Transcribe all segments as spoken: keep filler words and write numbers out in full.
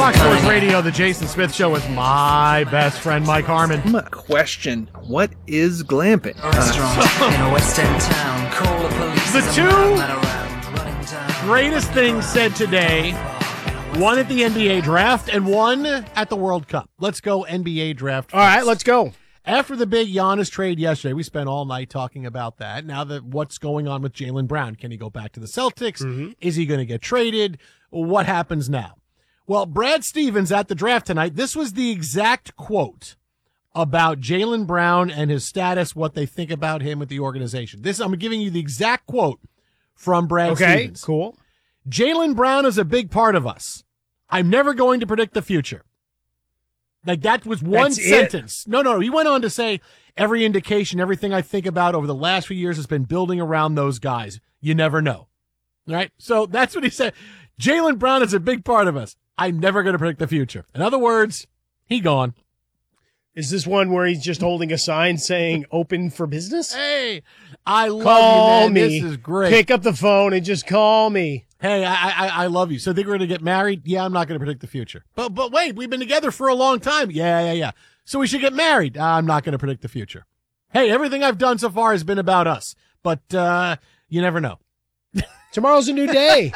Fox Sports Radio, the Jason Smith Show with my best friend, Mike Harmon. Question, what is glamping? Uh, in a West End town, call the police. The two greatest things said today, one at the N B A draft and one at the World Cup. Let's go N B A draft first. All right, let's go. After the big Giannis trade yesterday, we spent all night talking about that. Now that what's going on with Jaylen Brown? Can he go back to the Celtics? Mm-hmm. Is he going to get traded? What happens now? Well, Brad Stevens at the draft tonight, this was the exact quote about Jaylen Brown and his status, what they think about him with the organization. This, I'm giving you the exact quote from Brad okay, Stevens. Okay, cool. Jaylen Brown is a big part of us. I'm never going to predict the future. Like, that was one That's sentence. It? No, no, he went on to say, every indication, everything I think about over the last few years has been building around those guys. You never know. All right? So that's what he said. Jaylen Brown is a big part of us. I'm never going to predict the future. In other words, he gone. Is this one where he's just holding a sign saying open for business? Hey, I love call you, man. me. This is great. Pick up the phone and just call me. Hey, I, I I love you. So think we're going to get married? Yeah, I'm not going to predict the future. But but wait, we've been together for a long time. Yeah, yeah, yeah. So we should get married. Uh, I'm not going to predict the future. Hey, everything I've done so far has been about us. But uh, you never know. Tomorrow's a new day.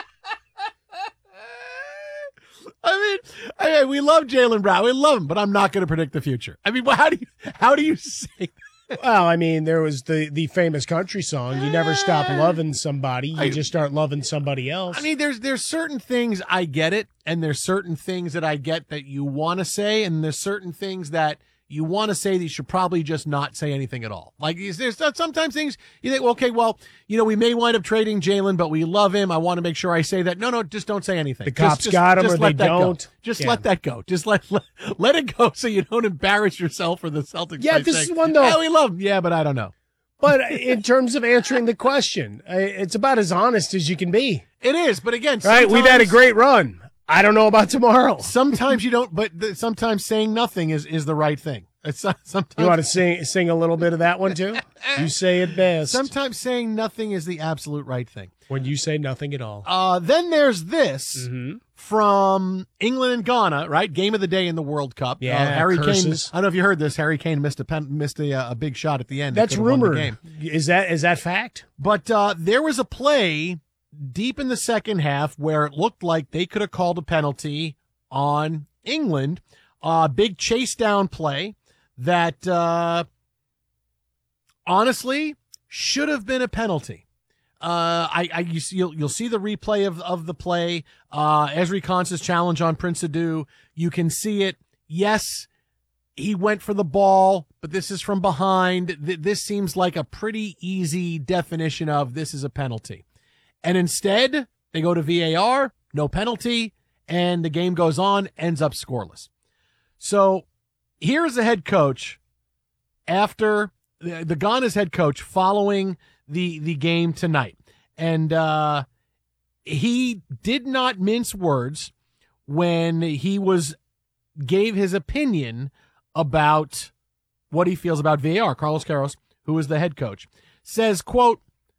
I mean, I mean, we love Jaylen Brown. We love him, but I'm not going to predict the future. I mean, well, how do you how do you say that? Well, I mean, there was the, the famous country song, you never stop loving somebody, you I, just start loving somebody else. I mean, there's there's certain things I get it, and there's certain things that I get that you want to say, and there's certain things that you want to say that you should probably just not say anything at all. Like, there's sometimes things you think, well, okay, well, you know, we may wind up trading Jaylen, but we love him. I want to make sure I say that. No, no, just don't say anything. The cops just, got him just or let they that don't. Go. Just yeah. let that go. Just let, let let it go so you don't embarrass yourself or the Celtics. Yeah, this saying, is one, though. Yeah, we love him. Yeah, but I don't know. But in terms of answering the question, it's about as honest as you can be. It is, but again, right? We've had a great run. I don't know about tomorrow. Sometimes you don't, but the, sometimes saying nothing is, is the right thing. It's sometimes you want to sing sing a little bit of that one too? You say it best. Sometimes saying nothing is the absolute right thing. When you say nothing at all. Uh, then there's this mm-hmm. from England and Ghana, right? Game of the day in the World Cup. Yeah, uh, Harry curses. Kane. I don't know if you heard this. Harry Kane missed a pen, missed a, uh, a big shot at the end. That's rumored. Game. Is that is that fact? But uh, there was a play deep in the second half where it looked like they could have called a penalty on England. A uh, big chase down play that uh, honestly should have been a penalty. Uh, I, I you see, you'll, you'll see the replay of, of the play. Uh, Ezri Konsa's challenge on Prince Adu. You can see it. Yes, he went for the ball, but this is from behind. Th- this seems like a pretty easy definition of this is a penalty. And instead, they go to V A R, no penalty, and the game goes on, ends up scoreless. So here's the head coach after the, the Ghana's head coach following the, the game tonight. And uh, he did not mince words when he was gave his opinion about what he feels about V A R. Carlos Queiroz, who is the head coach, says, quote,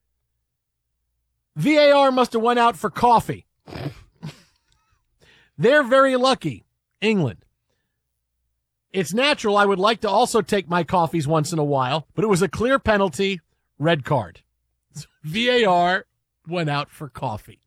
V A R must have went out for coffee. They're very lucky, England. It's natural I would like to also take my coffees once in a while, but it was a clear penalty, red card. V A R went out for coffee.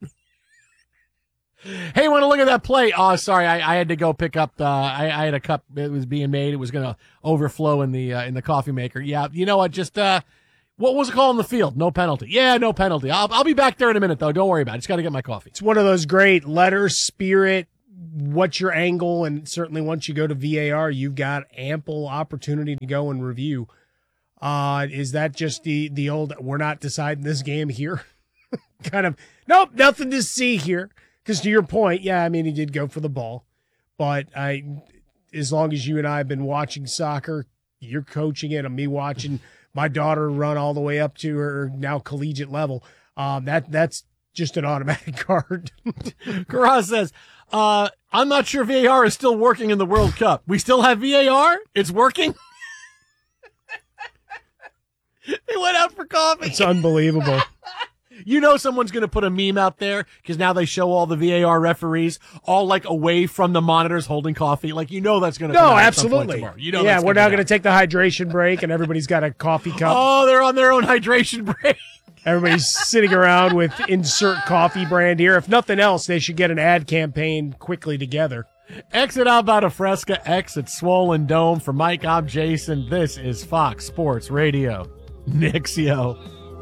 Hey, want to look at that play? Oh, sorry, I, I had to go pick up. Uh, I, I had a cup. It was being made. It was going to overflow in the uh, in the coffee maker. Yeah, you know what? Just uh, what was the call in the field? No penalty. Yeah, no penalty. I'll I'll be back there in a minute though. Don't worry about it. Just got to get my coffee. It's one of those great letter, spirit. What's your angle? And certainly once you go to V A R, you've got ample opportunity to go and review. Uh, is that just the the old we're not deciding this game here? Kind of nope, nothing to see here. Because to your point, yeah, I mean, he did go for the ball. But I, as long as you and I have been watching soccer, you're coaching it, and me watching my daughter run all the way up to her now collegiate level, um, that that's just an automatic card. Karaz says, uh, I'm not sure V A R is still working in the World Cup. We still have V A R? It's working? They went out for coffee. It's unbelievable. You know someone's going to put a meme out there because now they show all the V A R referees all like away from the monitors holding coffee. Like, you know that's going to No, come out absolutely. At some point tomorrow. You know yeah, that's we're gonna now be going to take the hydration break, and everybody's got a coffee cup. Oh, they're on their own hydration break. Everybody's sitting around with insert coffee brand here. If nothing else, they should get an ad campaign quickly together. Exit out about a Fresca, exit Swollen Dome. For Mike, I'm Jason. This is Fox Sports Radio. Nixio.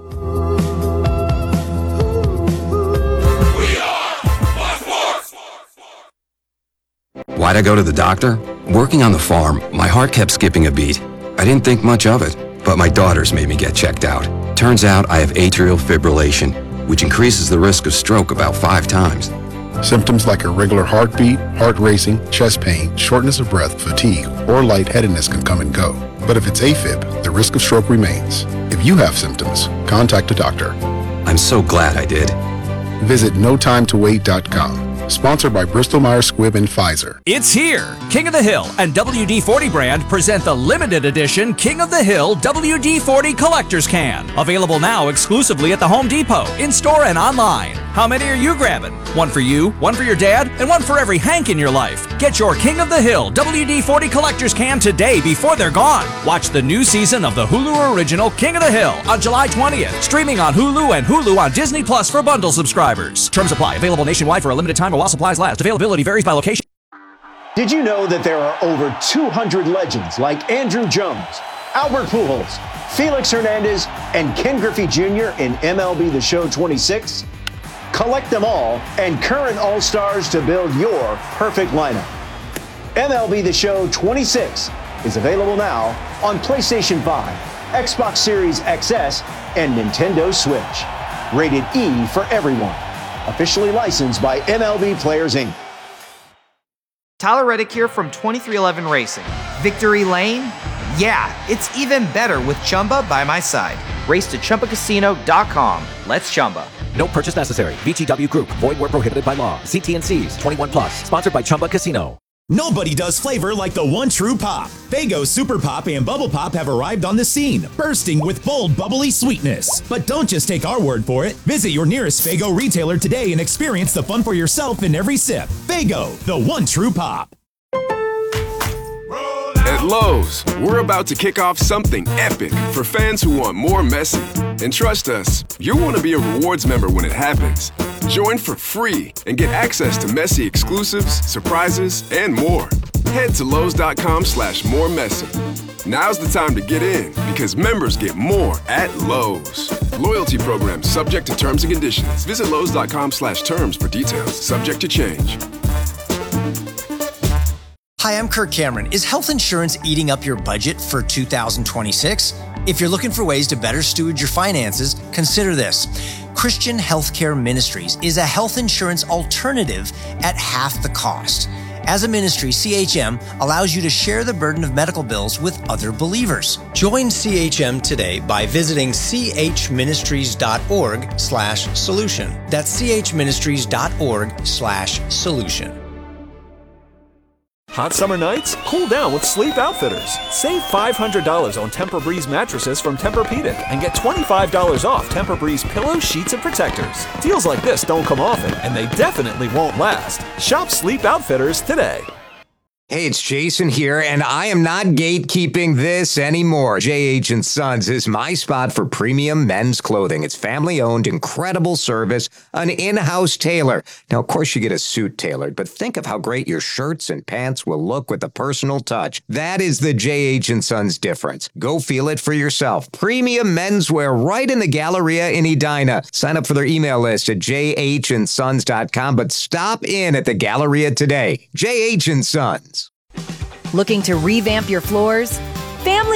We are Fox Sports. Why'd I go to the doctor? Working on the farm, my heart kept skipping a beat. I didn't think much of it, but my daughters made me get checked out. Turns out I have atrial fibrillation, which increases the risk of stroke about five times. Symptoms like irregular heartbeat, heart racing, chest pain, shortness of breath, fatigue, or lightheadedness can come and go. But if it's AFib, the risk of stroke remains. If you have symptoms, contact a doctor. I'm so glad I did. Visit no time to wait dot com. Sponsored by Bristol Myers Squibb and Pfizer. It's here! King of the Hill and W D forty brand present the limited edition King of the Hill W D forty Collector's Can. Available now exclusively at the Home Depot, in-store and online. How many are you grabbing? One for you, one for your dad, and one for every Hank in your life. Get your King of the Hill W D forty Collector's Can today before they're gone. Watch the new season of the Hulu original King of the Hill on July twentieth. Streaming on Hulu and Hulu on Disney Plus for bundle subscribers. Terms apply. Available nationwide for a limited time while supplies last. Availability varies by location. Did you know that there are over two hundred legends like Andrew Jones, Albert Pujols, Felix Hernandez, and Ken Griffey Junior in M L B The Show twenty-six? Collect them all and current All-Stars to build your perfect lineup. M L B The Show twenty-six is available now on PlayStation five, Xbox Series X S, and Nintendo Switch. Rated E for everyone. Officially licensed by M L B Players, Incorporated. Tyler Reddick here from twenty-three eleven Racing. Victory Lane? Yeah, it's even better with Chumba by my side. Race to Chumba Casino dot com. Let's Chumba. No purchase necessary. V G W Group. Void where prohibited by law. See T and C's. twenty-one plus. Sponsored by Chumba Casino. Nobody does flavor like the one true pop. Faygo Super Pop and Bubble Pop have arrived on the scene, bursting with bold, bubbly sweetness. But don't just take our word for it. Visit your nearest Faygo retailer today and experience the fun for yourself in every sip. Faygo, the one true pop. At Lowe's, we're about to kick off something epic for fans who want more Messi. And trust us, you'll want to be a rewards member when it happens. Join for free and get access to Messi exclusives, surprises, and more. Head to Lowe's.com slash more Messi. Now's the time to get in because members get more at Lowe's. Loyalty program subject to terms and conditions. Visit Lowe's.com slash terms for details. Subject to change. Hi, I'm Kirk Cameron. Is health insurance eating up your budget for two thousand twenty-six? If you're looking for ways to better steward your finances, consider this. Christian Healthcare Ministries is a health insurance alternative at half the cost. As a ministry, C H M allows you to share the burden of medical bills with other believers. Join C H M today by visiting chministries.org slash solution. That's chministries.org slash solution. Hot summer nights? Cool down with Sleep Outfitters. Save five hundred dollars on Tempur-Breeze mattresses from Tempur-Pedic and get twenty-five dollars off Tempur-Breeze pillows, sheets, and protectors. Deals like this don't come often, and they definitely won't last. Shop Sleep Outfitters today. Hey, it's Jason here, and I am not gatekeeping this anymore. J H and Sons is my spot for premium men's clothing. It's family-owned, incredible service, an in-house tailor. Now, of course, you get a suit tailored, but think of how great your shirts and pants will look with a personal touch. That is the J H and Sons difference. Go feel it for yourself. Premium menswear right in the Galleria in Edina. Sign up for their email list at j h and sons dot com, but stop in at the Galleria today. J H and Sons. Looking to revamp your floors? Family